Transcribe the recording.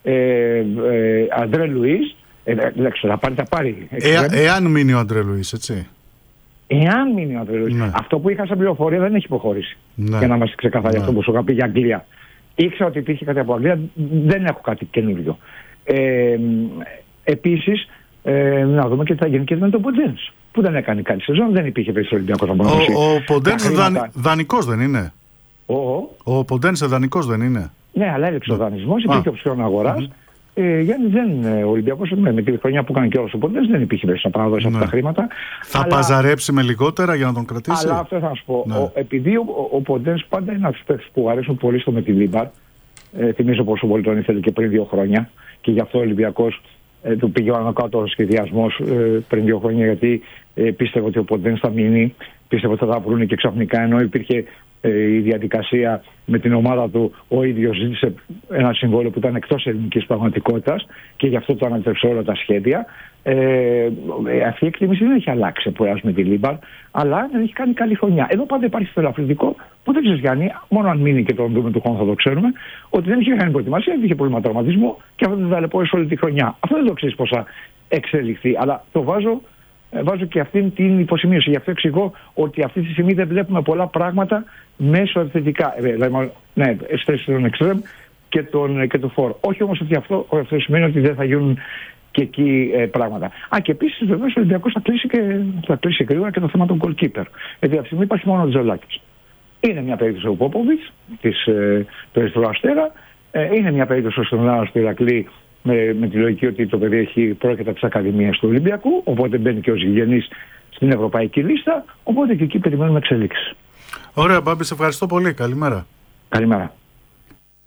Αντρέ Λουίς, θα πάρει. Εάν μείνει ο Αντρέ Λουίς, έτσι. Εάν μείνει ο Αντρέ Λουίς. Ναι. Αυτό που είχα σαν πληροφορία δεν έχει υποχωρήσει. Ναι. Για να είμαστε ξεκαθαροί, Ναι. αυτό που σου είχα πει για Αγγλία. Ήξερα ότι υπήρχε κάτι από Αγγλία, δεν έχω κάτι καινούριο. Επίσης, να δούμε και τι θα γίνει και με τον Ποντένς, που δεν έκανε καλή σεζόν, δεν υπήρχε περισσότερο Ολυμπιακός να παραδώσει. Ο Ποντένς δανεικός δεν είναι. Ο Ποντένς δανεικός δεν είναι. Ναι, αλλά έλειξε ο δανεισμός, υπήρχε οψιόν αγοράς. Ο Ολυμπιακός με τη χρονιά που έκανε και όλος ο Ποντένς δεν υπήρχε περισσότερο να παραδώσει αυτά τα χρήματα. Θα παζαρέψει με λιγότερα για να τον κρατήσει. Αλλά αυτό θα σου πω. Ναι. Επειδή ο Ποντένς πάντα είναι αυτούς παίκτες που αρέσουν πολύ στο Μετιλίμπαρ. Θυμίζω πόσο πολύ τον ήθελε και πριν 2 χρόνια. Και γι' αυτό ο Ολυμπιακός του πήγε πάνω κάτω ο σχεδιασμός πριν 2 χρόνια, γιατί πίστευε ότι ο Ποντένς θα μείνει, πίστευε ότι θα τα βρουν και ξαφνικά, ενώ υπήρχε η διαδικασία με την ομάδα του, ο ίδιος ζήτησε ένα συμβόλαιο που ήταν εκτός ελληνικής πραγματικότητας και γι' αυτό το ανατρέψε όλα τα σχέδια. Αυτή η εκτίμηση δεν έχει αλλάξει από με τη Λίμπαρ, αλλά δεν έχει κάνει καλή χρονιά. Εδώ πάντα υπάρχει το ελαφρυντικό που δεν ξέρεις, Γιάννη, μόνο αν μείνει και τον δούμε του χρόνου θα το ξέρουμε, ότι δεν είχε κάνει προετοιμασία, είχε πρόβλημα τραυματισμού και αυτό δεν ταλαιπώρησε όλη τη χρονιά. Αυτό δεν το ξέρεις πώς θα εξελιχθεί, αλλά το βάζω και αυτήν την υποσημείωση. Γι' αυτό εξηγώ ότι αυτή τη στιγμή δεν βλέπουμε πολλά πράγματα μέσω επιθετικά. Ναι, στρέφει τον εξτρέμ και το φόρ. Όχι όμως ότι αυτό σημαίνει ότι δεν θα γίνουν και εκεί πράγματα. Και επίσης βεβαίως ο Ολυμπιακός θα κλείσει γρήγορα και το θέμα των goalkeeper. Γιατί αυτή τη στιγμή υπάρχει μόνο ο Τζολάκης. Είναι μια περίπτωση ο Πόποβιτς του Ερυθρού Αστέρα. Είναι μια περίπτωση στον Άρας του Ηρακλή με τη λογική ότι το παιδί πρόκειται από τις Ακαδημίες του Ολυμπιακού. Οπότε μπαίνει και ο Ζυγενής στην ευρωπαϊκή λίστα. Οπότε και εκεί περιμένουμε εξελίξεις. Ωραία, Μπάμπη, σε ευχαριστώ πολύ. Καλημέρα. Καλημέρα.